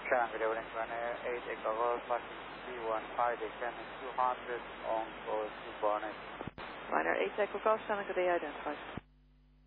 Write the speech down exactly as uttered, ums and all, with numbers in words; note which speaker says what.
Speaker 1: Shannon, good evening, runway eight Echo Golf, passing three one five, descending two hundred on course to Barnet.
Speaker 2: Runway eight Echo Golf, Shannon, good day, identified.